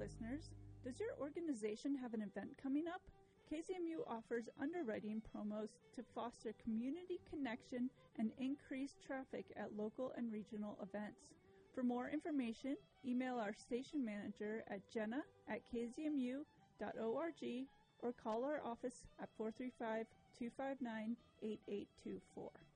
listeners. Does your organization have an event coming up? KZMU offers underwriting promos to foster community connection and increase traffic at local and regional events. For more information, email our station manager at jenna@kzmu.org or call our office at 435-259-8824.